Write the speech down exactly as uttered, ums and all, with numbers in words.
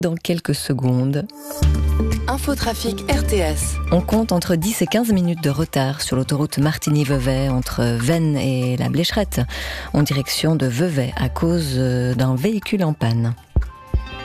Dans quelques secondes. Infotrafic R T S. On compte entre dix et quinze minutes de retard sur l'autoroute Martigny-Vevey entre Veynes et la Blécherette, en direction de Vevey à cause d'un véhicule en panne.